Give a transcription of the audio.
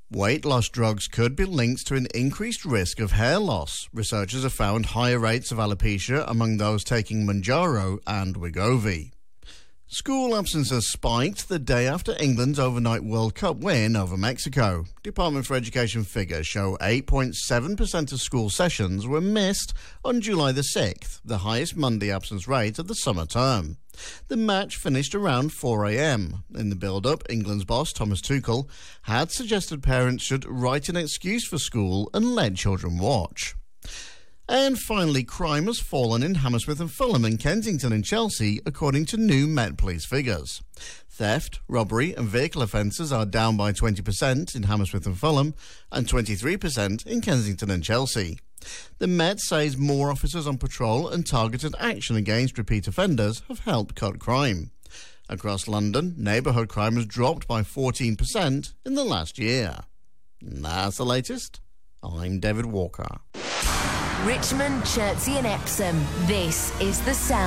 Weight loss drugs could be linked to an increased risk of hair loss. Researchers have found higher rates of alopecia among those taking Mounjaro and Wegovy. School absences spiked the day after England's overnight World Cup win over Mexico. Department for Education figures show 8.7% of school sessions were missed on July the 6th, the highest Monday absence rate of the summer term. The match finished around 4 a.m. In the build-up, England's boss, Thomas Tuchel, had suggested parents should write an excuse for school and let children watch. And finally, crime has fallen in Hammersmith and Fulham and Kensington and Chelsea, according to new Met Police figures. Theft, robbery and vehicle offences are down by 20% in Hammersmith and Fulham and 23% in Kensington and Chelsea. The Met says more officers on patrol and targeted action against repeat offenders have helped cut crime. Across London, neighbourhood crime has dropped by 14% in the last year. That's the latest. I'm David Walker. Richmond, Chertsey and Epsom. This is The Sound.